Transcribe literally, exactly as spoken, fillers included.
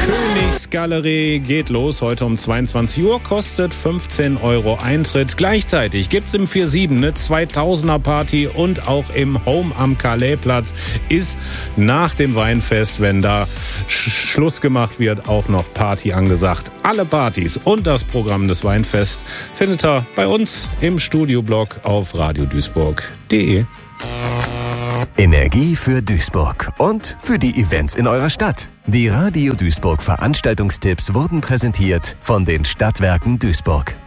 Königsgalerie geht los heute um zweiundzwanzig Uhr, kostet fünfzehn Euro Eintritt. Gleichzeitig gibt's im vier sieben eine zweitausender Party und auch im Home am Calais-Platz ist nach dem Weinfest, wenn da Sch- Schluss gemacht wird, auch noch Party angesagt. Alle Partys und das Programm des Weinfest findet ihr bei uns im Studioblog auf radio duisburg punkt de. Energie für Duisburg und für die Events in eurer Stadt. Die Radio Duisburg Veranstaltungstipps wurden präsentiert von den Stadtwerken Duisburg.